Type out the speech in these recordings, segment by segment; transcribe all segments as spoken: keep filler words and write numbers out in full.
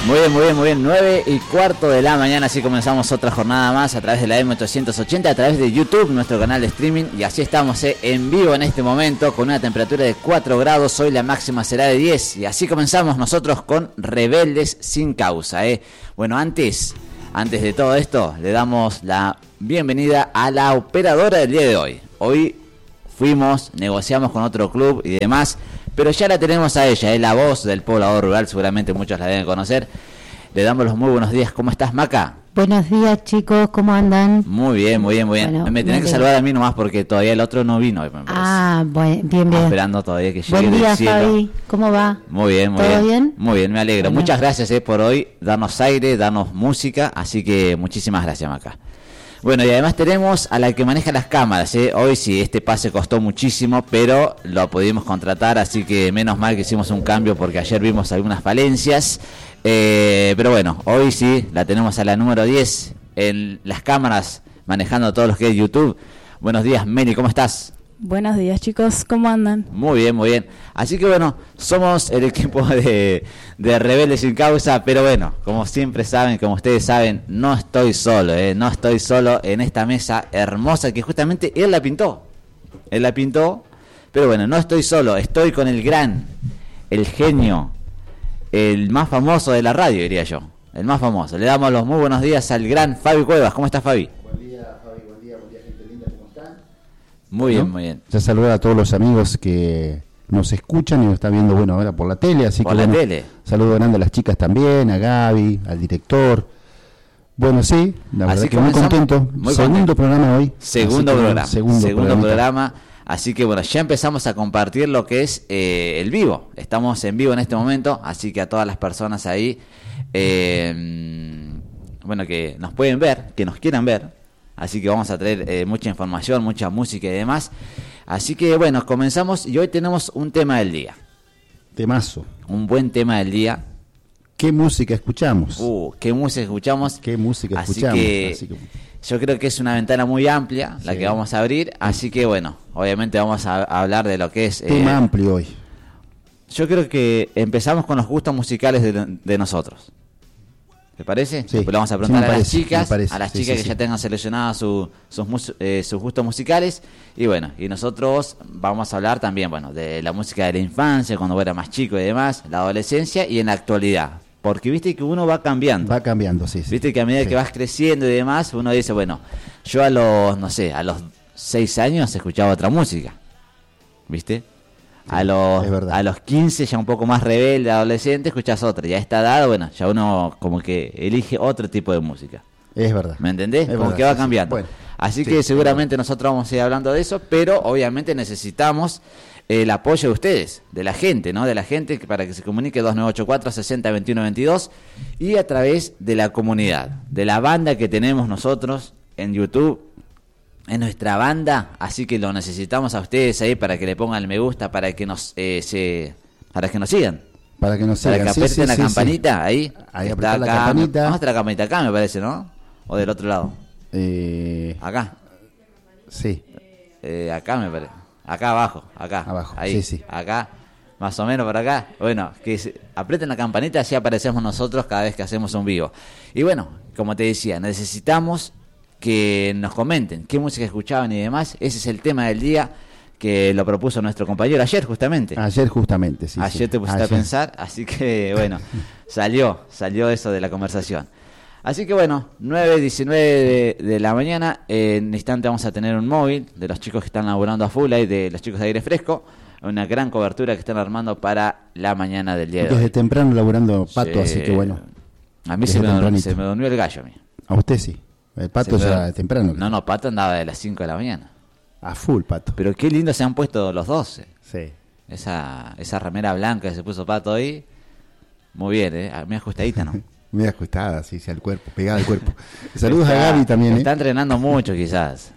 Muy bien, muy bien, muy bien. nueve y cuarto de la mañana, así comenzamos otra jornada más a través de la M ochocientos ochenta, a través de YouTube, nuestro canal de streaming. Y así estamos eh, en vivo en este momento, con una temperatura de cuatro grados. Hoy la máxima será de diez. Y así comenzamos nosotros con Rebeldes sin Causa. Eh. Bueno, antes, antes de todo esto, le damos la bienvenida a la operadora del día de hoy. Hoy fuimos, negociamos con otro club y demás, pero ya la tenemos a ella, es la voz del poblador rural, seguramente muchos la deben conocer. Le damos los muy buenos días. ¿Cómo estás, Maca? Buenos días, chicos, ¿cómo andan? Muy bien, muy bien, muy bien. Bueno, me tenés que saludar a mí nomás porque todavía el otro no vino. Me ah, bueno, bien, bien. Esperando todavía que llegue. Buen día, Fabi. ¿Cómo va? Muy bien, muy bien. ¿Todo bien? Muy bien, me alegro. Bueno. Muchas gracias eh, por hoy darnos aire, darnos música, así que muchísimas gracias, Maca. Bueno, y además tenemos a la que maneja las cámaras, ¿eh? Hoy sí, este pase costó muchísimo, pero lo pudimos contratar, así que menos mal que hicimos un cambio porque ayer vimos algunas falencias. Eh, pero bueno, hoy sí, la tenemos a la número diez en las cámaras, manejando todo lo que es YouTube. Buenos días, Meli, ¿cómo estás? Buenos días, chicos, ¿cómo andan? Muy bien, muy bien. Así que bueno, somos el equipo de, de Rebeldes sin Causa, pero bueno, como siempre saben, como ustedes saben, no estoy solo, ¿eh? No estoy solo en esta mesa hermosa que justamente él la pintó. Él la pintó, pero bueno, no estoy solo, estoy con el gran, el genio, el más famoso de la radio, diría yo. El más famoso. Le damos los muy buenos días al gran Fabi Cuevas. ¿Cómo estás, Fabi? Buen día, Fabi, buen día, buen día, gente linda, ¿cómo están? Muy bien, ¿No? muy bien. Ya saludar a todos los amigos que nos escuchan y nos están viendo, bueno, ahora por la tele, así por que la bueno, tele. Saludo grande a las chicas también, a Gaby, al director. Bueno, sí, la así verdad que muy contento. Muy segundo contento. programa hoy. Segundo que, programa. Segundo, segundo programa. Así que bueno, ya empezamos a compartir lo que es eh, el vivo. Estamos en vivo en este momento, así que a todas las personas ahí, eh, bueno, que nos pueden ver, que nos quieran ver. Así que vamos a traer eh, mucha información, mucha música y demás. Así que bueno, comenzamos y hoy tenemos un tema del día. Temazo. Un buen tema del día. ¿Qué música escuchamos? Uh, qué música escuchamos. ¿Qué música así escuchamos? Que así que yo creo que es una ventana muy amplia la sí. que vamos a abrir. Así que bueno, obviamente vamos a, a hablar de lo que es... Tema eh, amplio hoy. Yo creo que empezamos con los gustos musicales de, de nosotros. ¿Te parece? Sí, Después le vamos a preguntar sí, a las parece, chicas, parece, a las sí, chicas sí, que sí. ya tengan seleccionados su, sus, eh, sus gustos musicales. Y bueno, y nosotros vamos a hablar también, bueno, de la música de la infancia, cuando era más chico y demás, la adolescencia y en la actualidad. Porque viste que uno va cambiando. Va cambiando, sí. sí. Viste que a medida sí. que vas creciendo y demás, uno dice, bueno, yo a los, no sé, a los seis años escuchaba otra música. ¿Viste? Sí, a los a los quince, ya un poco más rebelde, adolescente, escuchas otra. Y a esta edad, bueno, ya uno como que elige otro tipo de música. Es verdad. ¿Me entendés? Es como verdad, que va sí, cambiando. Sí. Bueno, Así sí, que seguramente sí. nosotros vamos a ir hablando de eso, pero obviamente necesitamos el apoyo de ustedes, de la gente, ¿no? De la gente que, para que se comunique dos nueve ocho cuatro, seis cero, dos uno dos dos y a través de la comunidad, de la banda que tenemos nosotros en YouTube, en nuestra banda, así que lo necesitamos a ustedes ahí para que le pongan el me gusta, para que nos eh, se, para que nos sigan. Para que nos Para sigan. que Sí, aprieten sí, la sí, campanita, sí. ahí. Ahí está apretar la acá. campanita. Vamos a traer la campanita acá, me parece, ¿no? O del otro lado. Eh, Acá. Sí. Eh, acá me parece. Acá abajo, acá. Abajo, ahí, sí, sí. Acá, más o menos por acá. Bueno, que se, aprieten la campanita, así aparecemos nosotros cada vez que hacemos un vivo. Y bueno, como te decía, necesitamos que nos comenten qué música escuchaban y demás. Ese es el tema del día que lo propuso nuestro compañero ayer justamente. Ayer justamente, sí. Ayer sí. te pusiste ayer. a pensar, así que bueno, salió, salió eso de la conversación. Así que bueno, nueve diecinueve de, de la mañana, en instante vamos a tener un móvil de los chicos que están laburando a full ahí, de los chicos de Aire Fresco, una gran cobertura que están armando para la mañana del día de hoy. Desde temprano laburando Pato, Sí. así que bueno. A mí se desde me, tempranito. se me durmió el gallo a mí. A usted sí. El Pato Se me- ya temprano. No, no, Pato andaba de las cinco de la mañana. A full, Pato. Pero qué lindo se han puesto los doce. Sí. Esa, esa remera blanca que se puso Pato hoy, muy bien, ¿eh? A mí ajustadita, ¿no? Muy ajustada, sí, sí, al cuerpo, pegada al cuerpo. Saludos Está- a Gaby también, ¿eh? Está entrenando mucho, quizás.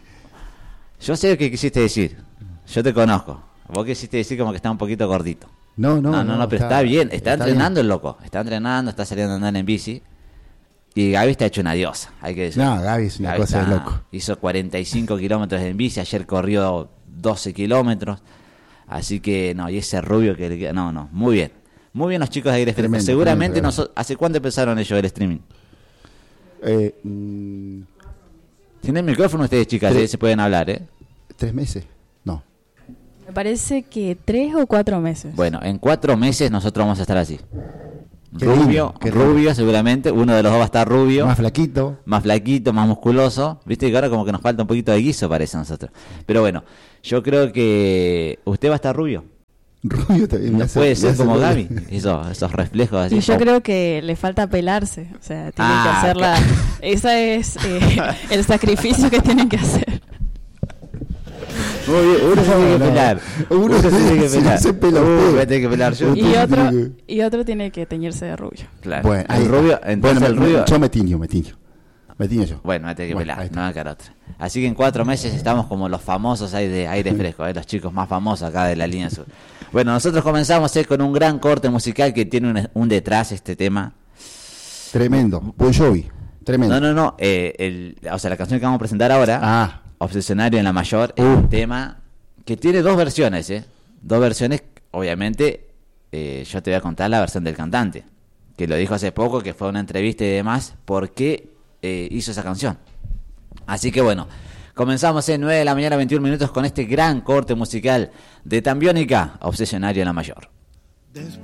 Yo sé lo que quisiste decir. Yo te conozco. Vos quisiste decir como que está un poquito gordito. No, no, No, no, no, pero está, bien. Está, está entrenando bien. el loco. Está entrenando, está saliendo a andar en bici. Y Gaby está hecho una diosa, hay que decir. No, Gaby es una cosa de loco. Hizo cuarenta y cinco kilómetros en bici. Ayer corrió doce kilómetros. Así que, no, y ese rubio que le queda. No, no, muy bien. Muy bien los chicos de Aire Fresco. Tremendo, Seguramente, tremendo, nosotros, ¿hace cuánto empezaron ellos el streaming? Eh, mm, Tienen micrófono ustedes, chicas, Tres. ¿eh? Se pueden hablar, ¿eh? ¿Tres meses? No. Me parece que tres o cuatro meses. Bueno, en cuatro meses nosotros vamos a estar así. Qué Rubio, lindo, qué rubio lindo. seguramente, uno de los dos va a estar rubio, Más más, flaquito. flaquito, más musculoso, viste que ahora como que nos falta un poquito de guiso parece a nosotros. Pero bueno, yo creo que usted va a estar rubio, Rubio también. me no hace- puede me ser hace como ruido. Gaby, eso, esos reflejos así. Y yo Oh, creo que le falta pelarse. O sea, tienen Ah, que hacerla. Ese es eh, el sacrificio que tienen que hacer. Muy bien, uno se tiene que No, no. pelar, Uno uno se tiene que si no pelar, se pela Uh, usted. voy a tener que pelar yo. Y Usted otro, tiene y otro tiene que teñirse de rubio. Claro, Bueno, ahí el está. rubio, entonces Bueno, el me- rubio... yo me tiño, me tiño. Me tiño yo. Bueno, me tengo que Bueno, pelar, ahí está. no va a quedar otra. Así que en cuatro meses estamos como los famosos ahí de Aire Fresco, ¿eh? Los chicos más famosos acá de la línea sur. Bueno, nosotros comenzamos ¿eh? con un gran corte musical que tiene un, un detrás este tema. Tremendo. Bon Jovi. Tremendo. No, no, no, eh, el, o sea, la canción que vamos a presentar ahora, Ah, Obsesionario en la Mayor, es Uh. un tema que tiene dos versiones, ¿eh? Dos versiones, obviamente, eh, yo te voy a contar la versión del cantante, que lo dijo hace poco, que fue una entrevista y demás, por qué eh, hizo esa canción. Así que bueno, comenzamos en nueve de la mañana, veintiún minutos, con este gran corte musical de Tambiónica, Obsesionario en la Mayor.